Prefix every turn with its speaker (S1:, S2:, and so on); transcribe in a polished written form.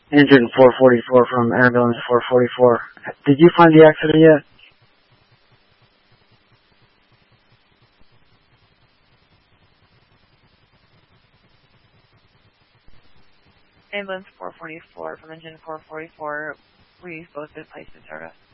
S1: Engine 444 from ambulance 444. Did you find the accident yet?
S2: Ambulance 444 from engine 444. We've both been placed in service.